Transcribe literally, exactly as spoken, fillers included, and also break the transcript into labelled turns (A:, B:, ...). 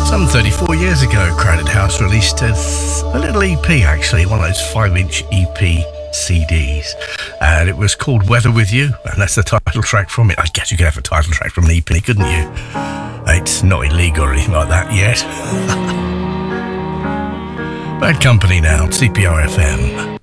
A: Some thirty-four years ago, Crowded House released a, a little E P, actually, one of those five-inch E P C Ds, and it was called Weather With You, and that's the title track from it. I guess you could have a title track from an E P, couldn't you? It's not illegal or anything like that yet. Bad Company now, C P R F M.